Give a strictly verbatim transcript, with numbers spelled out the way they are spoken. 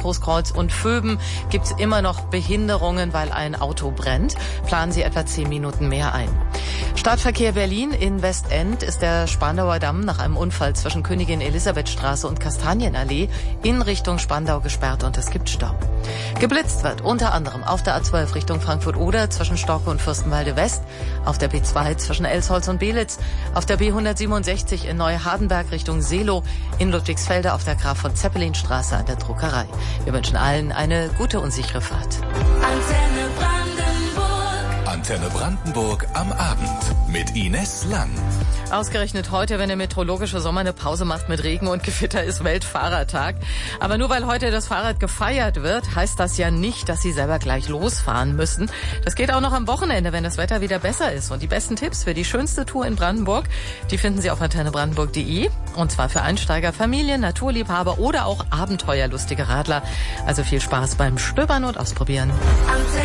Großkreuz und Vöben gibt es immer noch Behinderungen, weil ein Auto brennt. Planen Sie etwa zehn Minuten mehr ein. Stadtverkehr Berlin in Westend ist der Spandauer Damm nach einem Unfall zwischen Königin Elisabeth-Straße und Kastanienallee in Richtung Spandau gesperrt und es gibt Stau. Geblitzt wird unter anderem auf der A zwölf Richtung Frankfurt-Oder zwischen Stocke und Fürstenwalde West, auf der B zwei zwischen Elsholz und Belitz, auf der B hundertsiebenundsechzig in Neuhardenberg Richtung Seelow, in Ludwigsfelde auf der Graf von Zeppelin-Straße an der Druckerei. Wir wünschen allen eine gute und sichere Fahrt. Antenne Brandenburg. Antenne Brandenburg am Abend mit Ines Lang. Ausgerechnet heute, wenn der meteorologische Sommer eine Pause macht mit Regen und Gewitter, ist Weltfahrradtag. Aber nur weil heute das Fahrrad gefeiert wird, heißt das ja nicht, dass Sie selber gleich losfahren müssen. Das geht auch noch am Wochenende, wenn das Wetter wieder besser ist. Und die besten Tipps für die schönste Tour in Brandenburg, die finden Sie auf antenne brandenburg punkt de. Und zwar für Einsteiger, Familien, Naturliebhaber oder auch abenteuerlustige Radler. Also viel Spaß beim Stöbern und Ausprobieren.